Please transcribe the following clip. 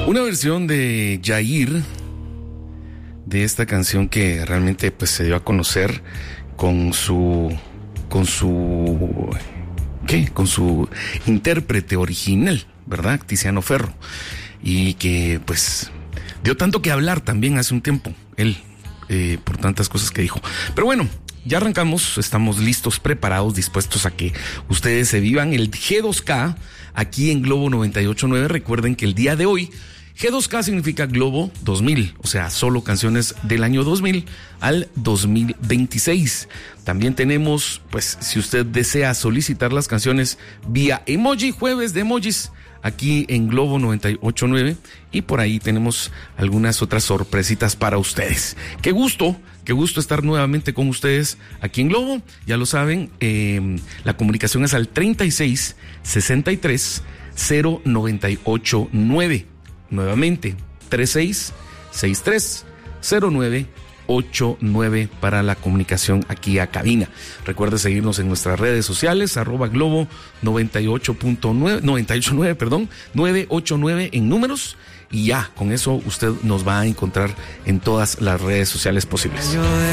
Una versión de Yair de esta canción que realmente pues se dio a conocer con su intérprete original, ¿verdad? Tiziano Ferro, y que pues dio tanto que hablar también hace un tiempo él, por tantas cosas que dijo. Pero bueno, ya arrancamos, estamos listos, preparados, dispuestos a que ustedes se vivan el G2K aquí en Globo 98.9. Recuerden que el día de hoy G2K significa Globo 2000, o sea, solo canciones del año 2000 al 2026. También tenemos, pues, si usted desea solicitar las canciones vía emoji, jueves de emojis, aquí en Globo 98.9, y por ahí tenemos algunas otras sorpresitas para ustedes. Qué gusto estar nuevamente con ustedes aquí en Globo. Ya lo saben, la comunicación es al 36 63 0989. Nuevamente, 36630989 para la comunicación aquí a cabina. Recuerde seguirnos en nuestras redes sociales, @Globo 989 en números, y ya, con eso usted nos va a encontrar en todas las redes sociales posibles.